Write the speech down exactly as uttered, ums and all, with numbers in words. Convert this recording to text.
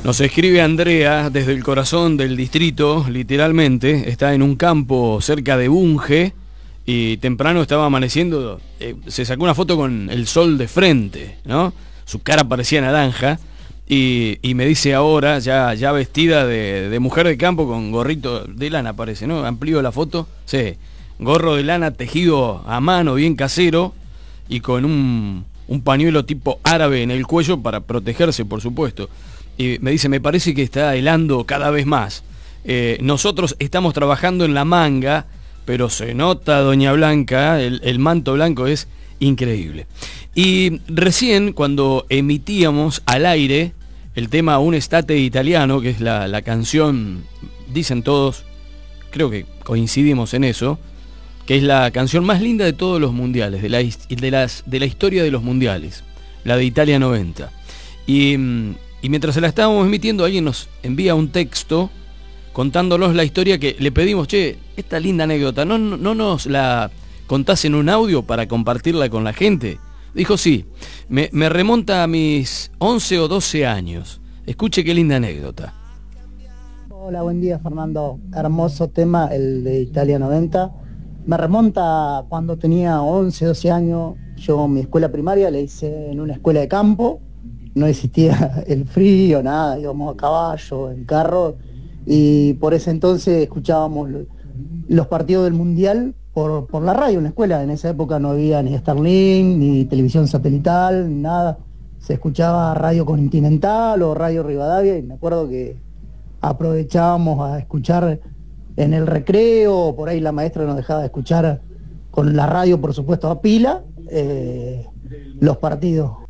Nos escribe Andrea desde el corazón del distrito, literalmente, está en un campo cerca de Bunge y temprano estaba amaneciendo, eh, se sacó una foto con el sol de frente, ¿no? Su cara parecía naranja y, y me dice ahora, ya, ya vestida de, de mujer de campo con gorrito de lana parece, ¿no? Amplío la foto, sí, gorro de lana tejido a mano, bien casero y con un, un pañuelo tipo árabe en el cuello para protegerse, por supuesto. Y me dice, me parece que está helando cada vez más. Eh, nosotros estamos trabajando en la manga, pero se nota, doña Blanca, el, el manto blanco es increíble. Y recién, cuando emitíamos al aire el tema Un Estate Italiano, que es la, la canción, dicen todos, creo que coincidimos en eso, que es la canción más linda de todos los mundiales, de la, de las, de la historia de los mundiales, la de Italia noventa. Y... Y mientras se la estábamos emitiendo, alguien nos envía un texto contándonos la historia que le pedimos, che, esta linda anécdota, ¿no, no, no nos la contás en un audio para compartirla con la gente? Dijo, sí, me, me remonta a mis once o doce años. Escuche qué linda anécdota. Hola, buen día, Fernando. Hermoso tema, el de Italia noventa. Me remonta cuando tenía once, doce años. Yo mi escuela primaria la hice en una escuela de campo. No existía el frío, nada, íbamos a caballo, en carro, y por ese entonces escuchábamos los partidos del Mundial por, por la radio en la escuela. En esa época no había ni Starlink, ni televisión satelital, ni nada. Se escuchaba radio Continental o radio Rivadavia, y me acuerdo que aprovechábamos a escuchar en el recreo, por ahí la maestra nos dejaba escuchar con la radio, por supuesto, a pila, eh, los partidos.